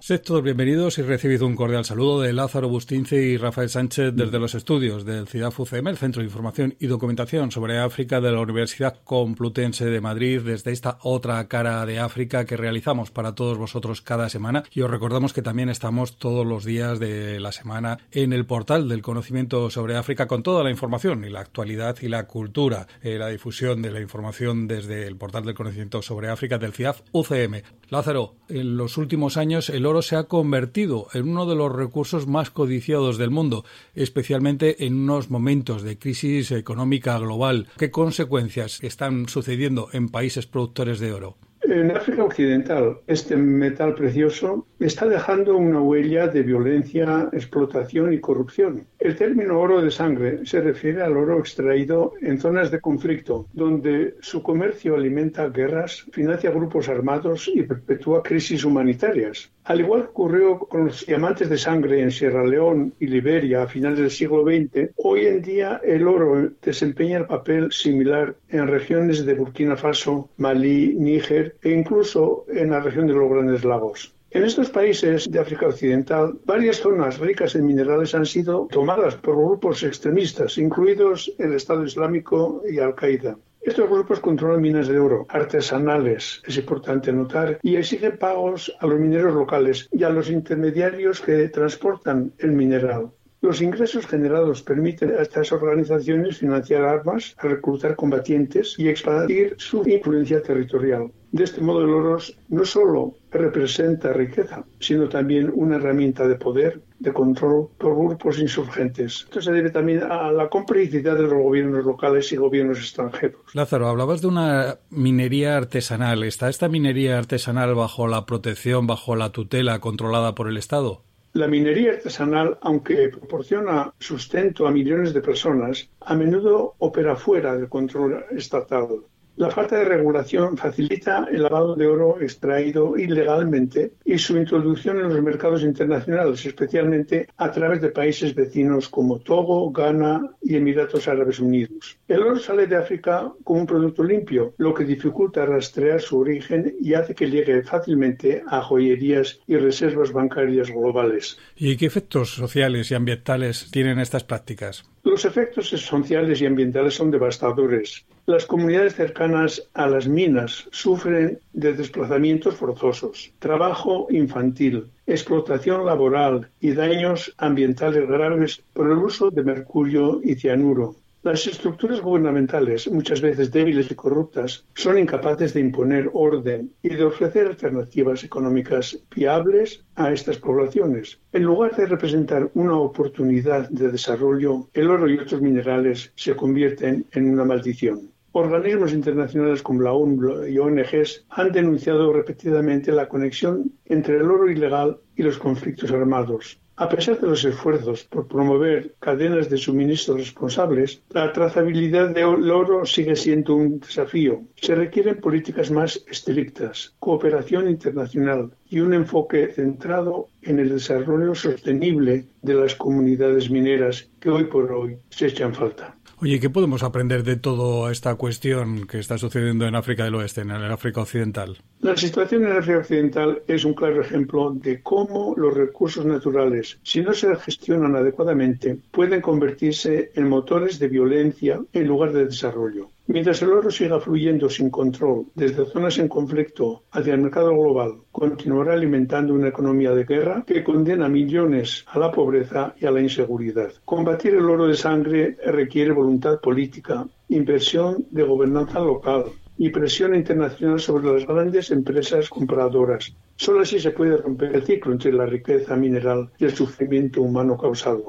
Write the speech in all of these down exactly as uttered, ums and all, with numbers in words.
Sed todos bienvenidos y recibid un cordial saludo de Lázaro Bustince y Rafael Sánchez desde los estudios del CIDAF U C M, el Centro de Información y Documentación sobre África de la Universidad Complutense de Madrid, desde esta otra cara de África que realizamos para todos vosotros cada semana. Y os recordamos que también estamos todos los días de la semana en el portal del conocimiento sobre África con toda la información y la actualidad y la cultura, eh, la difusión de la información desde el portal del conocimiento sobre África del CIDAF U C M. Lázaro, en los últimos años el oro se ha convertido en uno de los recursos más codiciados del mundo, especialmente en unos momentos de crisis económica global. ¿Qué consecuencias están sucediendo en países productores de oro? En África Occidental, este metal precioso está dejando una huella de violencia, explotación y corrupción. El término oro de sangre se refiere al oro extraído en zonas de conflicto, donde su comercio alimenta guerras, financia grupos armados y perpetúa crisis humanitarias. Al igual que ocurrió con los diamantes de sangre en Sierra Leona y Liberia a finales del siglo veinte, hoy en día el oro desempeña el papel similar en regiones de Burkina Faso, Malí, Níger e incluso en la región de los Grandes Lagos. En estos países de África Occidental, varias zonas ricas en minerales han sido tomadas por grupos extremistas, incluidos el Estado Islámico y Al-Qaeda. Estos grupos controlan minas de oro artesanales, es importante notar, y exigen pagos a los mineros locales y a los intermediarios que transportan el mineral. Los ingresos generados permiten a estas organizaciones financiar armas, reclutar combatientes y expandir su influencia territorial. De este modo, el oro no solo representa riqueza, sino también una herramienta de poder, de control por grupos insurgentes. Esto se debe también a la complicidad de los gobiernos locales y gobiernos extranjeros. Lázaro, hablabas de una minería artesanal. ¿Está esta minería artesanal bajo la protección, bajo la tutela controlada por el Estado? La minería artesanal, aunque proporciona sustento a millones de personas, a menudo opera fuera del control estatal. La falta de regulación facilita el lavado de oro extraído ilegalmente y su introducción en los mercados internacionales, especialmente a través de países vecinos como Togo, Ghana y Emiratos Árabes Unidos. El oro sale de África como un producto limpio, lo que dificulta rastrear su origen y hace que llegue fácilmente a joyerías y reservas bancarias globales. ¿Y qué efectos sociales y ambientales tienen estas prácticas? Los efectos sociales y ambientales son devastadores. Las comunidades cercanas a las minas sufren de desplazamientos forzosos, trabajo infantil, explotación laboral y daños ambientales graves por el uso de mercurio y cianuro. Las estructuras gubernamentales, muchas veces débiles y corruptas, son incapaces de imponer orden y de ofrecer alternativas económicas viables a estas poblaciones. En lugar de representar una oportunidad de desarrollo, el oro y otros minerales se convierten en una maldición. Organismos internacionales como la ONU y O N Ges han denunciado repetidamente la conexión entre el oro ilegal y los conflictos armados. A pesar de los esfuerzos por promover cadenas de suministro responsables, la trazabilidad del oro sigue siendo un desafío. Se requieren políticas más estrictas, cooperación internacional y un enfoque centrado en el desarrollo sostenible de las comunidades mineras que hoy por hoy se echan falta. Oye, ¿qué podemos aprender de toda esta cuestión que está sucediendo en África del Oeste, en el África Occidental? La situación en África Occidental es un claro ejemplo de cómo los recursos naturales, si no se gestionan adecuadamente, pueden convertirse en motores de violencia en lugar de desarrollo. Mientras el oro siga fluyendo sin control desde zonas en conflicto hacia el mercado global, continuará alimentando una economía de guerra que condena a millones a la pobreza y a la inseguridad. Combatir el oro de sangre requiere voluntad política, inversión de gobernanza local y presión internacional sobre las grandes empresas compradoras. Solo así se puede romper el ciclo entre la riqueza mineral y el sufrimiento humano causado.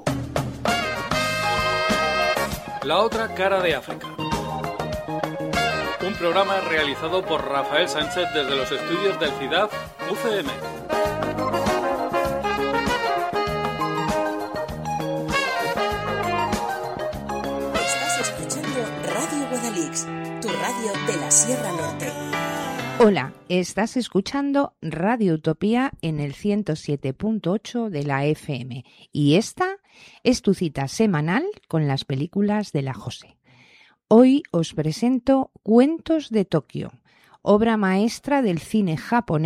La otra cara de África. Un programa realizado por Rafael Sánchez desde los estudios del CIDAF U C M. Estás escuchando Radio Guadalix, tu radio de la Sierra Norte. Hola, estás escuchando Radio Utopía en el ciento siete punto ocho de la F M y esta es tu cita semanal con las películas de la José. Hoy os presento Cuentos de Tokio, obra maestra del cine japonés